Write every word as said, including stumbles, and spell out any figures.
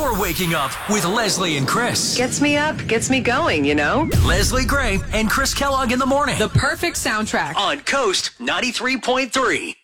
You're waking up with Leslie and Chris. Gets me up, gets me going, you know? Leslie Gray and Chris Kellogg in the morning. The perfect soundtrack. On Coast ninety-three point three.